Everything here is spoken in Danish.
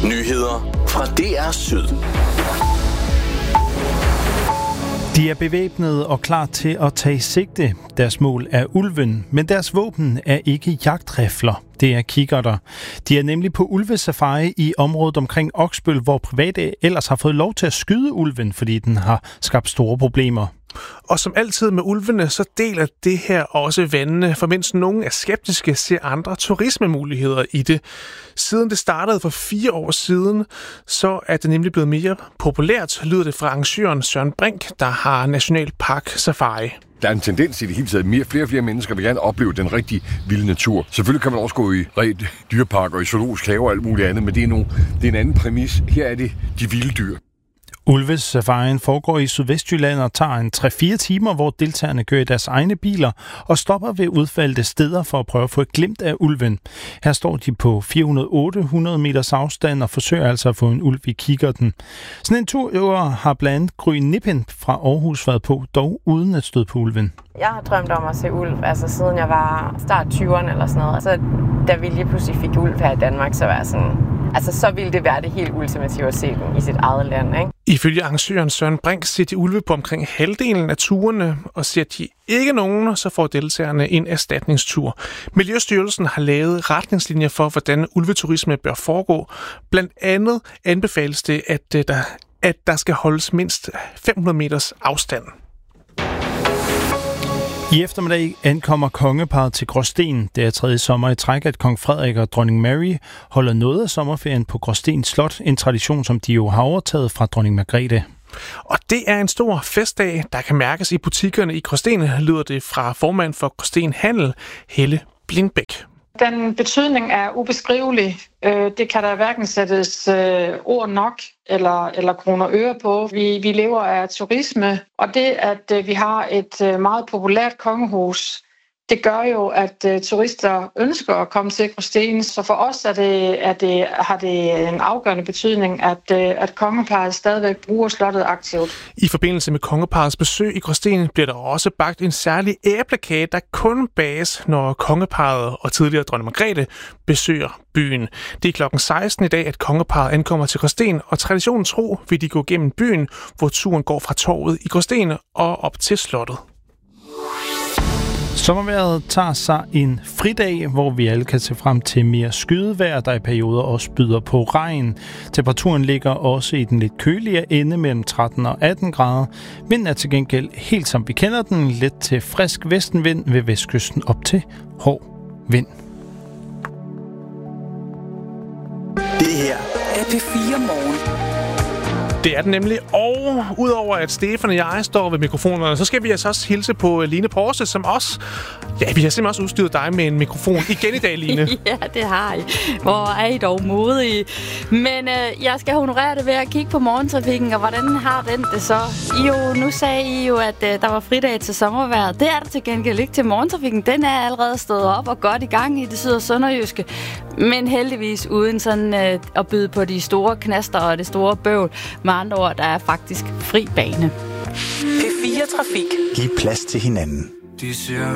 Nyheder fra DR Syd. De er bevæbnede og klar til at tage sigte. Deres mål er ulven, men deres våben er ikke jagtrifler. Det er kikkerter. De er nemlig på ulvesafari i området omkring Oksbøl, hvor private ellers har fået lov til at skyde ulven, fordi den har skabt store problemer. Og som altid med ulvene, så deler det her også vandene, for mens nogen er skeptiske, ser andre turismemuligheder i det. Siden det startede for 4 år siden, så er det nemlig blevet mere populært, lyder det fra arrangøren Søren Brink, der har Nationalpark Safari. Der er en tendens i det hele taget. Flere og flere mennesker vil gerne opleve den rigtig vilde natur. Selvfølgelig kan man også gå i ret dyrepark og i zoologisk have og alt muligt andet, men det er en anden præmis. Her er det de vilde dyr. Ulvesafarien foregår i Sydvestjylland og tager en 3-4 timer, hvor deltagerne kører i deres egne biler og stopper ved udvalgte steder for at prøve at få et glimt af ulven. Her står de på 400-800 meters afstand og forsøger altså at få en ulv i kikkerten. Sådan en tur har blandt andet Gry Nippen fra Aarhus været på, dog uden at støde på ulven. Jeg har drømt om at se ulv, siden jeg var start 20'erne eller sådan noget. Så da vi lige pludselig fik ulv her i Danmark, så var jeg sådan... så ville det være det helt ultimative at se den i sit eget land, ikke? Ifølge arrangøren Søren Brink ser de ulve på omkring halvdelen af turene, og ser de ikke nogen, så får deltagerne en erstatningstur. Miljøstyrelsen har lavet retningslinjer for, hvordan ulveturisme bør foregå. Blandt andet anbefales det, at der skal holdes mindst 500 meters afstand. I eftermiddag ankommer kongeparret til Gråsten. Det er 3. sommer i træk, at kong Frederik og dronning Mary holder noget af sommerferien på Gråsten Slot. En tradition, som de jo har overtaget fra dronning Margrethe. Og det er en stor festdag, der kan mærkes i butikkerne i Gråsten, lyder det fra formand for Gråsten Handel, Helle Blindbæk. Den betydning er ubeskrivelig. Det kan der hverken sættes ord nok eller kroner og øre på. Vi lever af turisme, og det, at vi har et meget populært kongehus, det gør jo, at turister ønsker at komme til Gråsten. Så for os har det en afgørende betydning, at kongeparret stadigvæk bruger slottet aktivt. I forbindelse med kongeparrets besøg i Gråsten bliver der også bagt en særlig æblekage, der kun bages, når kongeparret og tidligere dronning Margrethe besøger byen. Det er klokken 16 i dag, at kongeparret ankommer til Gråsten, og traditionen tro vil de gå gennem byen, hvor turen går fra torvet i Gråsten og op til slottet. Sommervejret tager sig en fridag, hvor vi alle kan se frem til mere skydevejr, der i perioder også byder på regn. Temperaturen ligger også i den lidt køligere ende mellem 13 og 18 grader. Vinden er til gengæld helt som vi kender den, let til frisk vestenvind ved vestkysten op til hård vind. Det her er P4 Morgen. Det er den nemlig, og udover at Stefan og jeg står ved mikrofonerne, så skal vi altså også hilse på Line Porse, som også... Ja, vi har simpelthen også udstyret dig med en mikrofon igen i dag, Line. Ja, det har I. Hvor er I dog modige. Men jeg skal honorere det ved at kigge på morgentrafikken, og hvordan har den det så? Nu sagde I jo, at der var fridag til sommervejret. Det er der til gengæld ikke til morgentrafikken. Den er allerede stået op og godt i gang i det syd- og sønderjyske. Men heldigvis uden sådan at byde på de store knaster og det store bøvl. Med andre ord, der er faktisk fri bane. P4 Trafik. Giv plads til hinanden. De siger,